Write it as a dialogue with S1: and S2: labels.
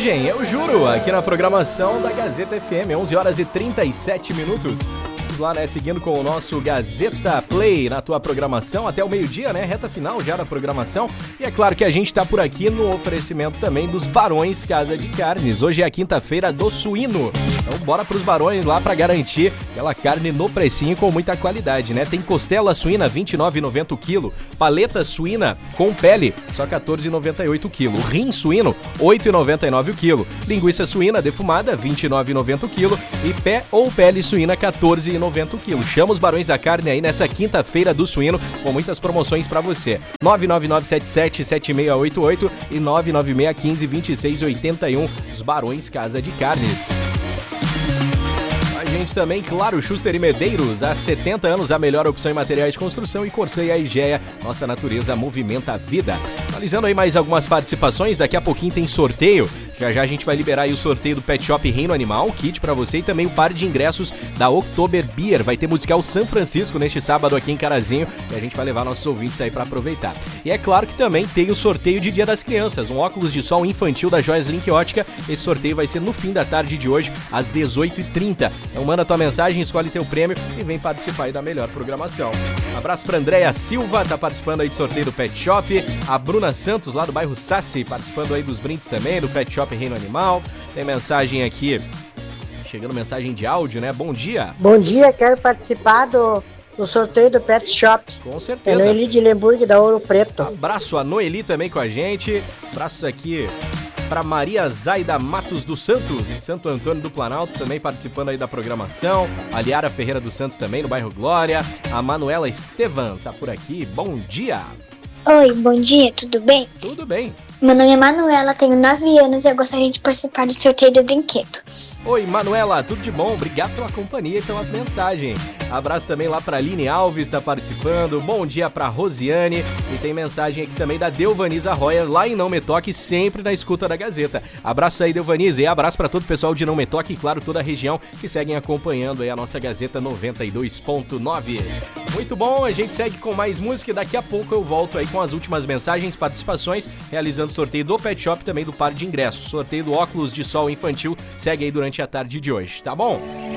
S1: viagem, eu juro, aqui na programação da Gazeta FM, 11 horas e 37 minutos. Vamos lá, né, seguindo com o nosso Gazeta Play na tua programação até o meio-dia, né, reta final já da programação. E é claro que a gente tá por aqui no oferecimento também dos Barões Casa de Carnes. Hoje é a quinta-feira do suíno, então bora pros Barões lá pra garantir aquela carne no precinho com muita qualidade, né? Tem costela suína R$ 29,90 o quilo, paleta suína com pele só R$ 14,98 o quilo, rim suíno R$ 8,99 o quilo, linguiça suína defumada R$ 29,90 o quilo e pé ou pele suína R$ 14,90 o quilo. Chama os Barões da Carne aí nessa quinta-feira do suíno com muitas promoções pra você. 999777688 e 996152681. Os Barões Casa de Carnes. A gente também, claro, Schuster e Medeiros, há 70 anos a melhor opção em materiais de construção, e Corsair e Igea, nossa natureza movimenta a vida. Analisando aí mais algumas participações, daqui a pouquinho tem sorteio. Já a gente vai liberar aí o sorteio do Pet Shop Reino Animal, kit pra você, e também o par de ingressos da Oktober Beer. Vai ter musical São Francisco neste sábado aqui em Carazinho, e a gente vai levar nossos ouvintes aí pra aproveitar. E é claro que também tem o sorteio de Dia das Crianças, um óculos de sol infantil da Joias Link Ótica. Esse sorteio vai ser no fim da tarde de hoje, às 18h30. Então manda tua mensagem, escolhe teu prêmio e vem participar aí da melhor programação. Abraço pra Andréia Silva, tá participando aí do sorteio do Pet Shop. A Bruna Santos, lá do bairro Sassi, participando aí dos brindes também, do Pet Shop Reino Animal. Tem mensagem aqui, chegando mensagem de áudio, né? Bom dia.
S2: Bom dia, quero participar do sorteio do Pet Shop.
S1: Com certeza.
S2: É Noeli de Lemburg, da Ouro Preto.
S1: Abraço a Noeli também com a gente. Abraços aqui para Maria Zaida Matos dos Santos, em Santo Antônio do Planalto, também participando aí da programação. A Liara Ferreira dos Santos também, no bairro Glória. A Manuela Estevan tá por aqui. Bom dia.
S3: Oi, bom dia, tudo bem?
S1: Tudo bem.
S3: Meu nome é Manuela, tenho 9 anos e eu gostaria de participar do sorteio do brinquedo.
S1: Oi, Manuela, tudo de bom? Obrigado pela companhia e pela mensagem. Abraço também lá pra Aline Alves, tá participando. Bom dia pra Rosiane. E tem mensagem aqui também da Delvanisa Royer, lá em Não Me Toque, sempre na escuta da Gazeta. Abraço aí, Delvanisa, e abraço pra todo o pessoal de Não Me Toque e, claro, toda a região que seguem acompanhando aí a nossa Gazeta 92.9. Muito bom, a gente segue com mais música e daqui a pouco eu volto aí com as últimas mensagens, participações, realizando o sorteio do Pet Shop, também do par de ingressos. Sorteio do óculos de sol infantil segue aí durante a tarde de hoje, tá bom?